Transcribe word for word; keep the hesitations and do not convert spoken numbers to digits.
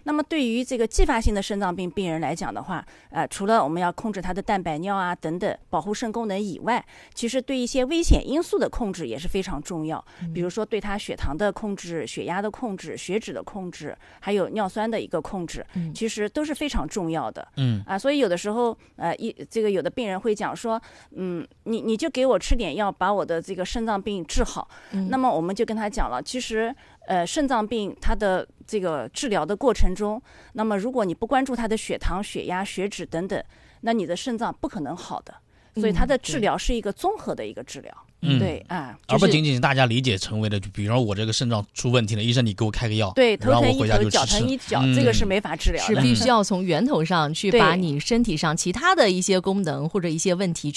那么对于这个继发性的肾脏病病人来讲的话，呃，除了我们要控制他的蛋白尿啊等等保护肾功能以外，其实对一些危险因素的控制也是非常重要。比如说对他血糖的控制、血压的控制、血脂的控制，还有尿酸的一个控制，其实都是非常重要的。嗯啊，所以有的时候，呃，一这个有的病人会讲说，嗯，你你就给我吃点药，把我的这个肾脏病治好。嗯、那么我们就跟他讲了，其实。呃，肾脏病它的这个治疗的过程中，那么如果你不关注它的血糖、血压、血脂等等，那你的肾脏不可能好的。所以它的治疗是一个综合的一个治疗。嗯，对啊、就是， 而不仅仅是大家理解成为了，就比如说我这个肾脏出问题了，医生你给我开个药， 对，头疼一头头，脚疼一脚，嗯、这个是没法治疗的， 是必须要从源头上去把你身体上其他的一些功能或者一些问题